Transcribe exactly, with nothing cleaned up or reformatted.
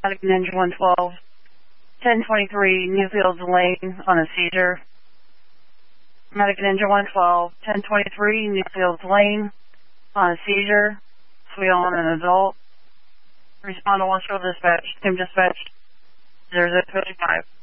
Medic Ninja one twelve, ten twenty-three Newfields Lane on a seizure. Medic Ninja one twelve, ten twenty-three Newfields Lane on a seizure. Squeal on an adult. Respond to Washington Dispatch. Team Dispatch zero zero two five.